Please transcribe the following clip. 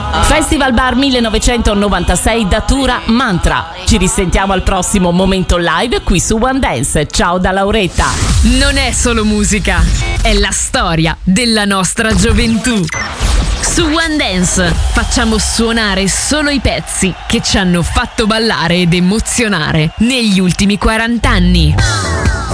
Festival Bar 1996 Datura Mantra. Ci risentiamo al prossimo momento live qui su One Dance. Ciao da Lauretta. Non è solo musica, è la storia della nostra gioventù. Su One Dance facciamo suonare solo i pezzi che ci hanno fatto ballare ed emozionare negli ultimi 40 anni.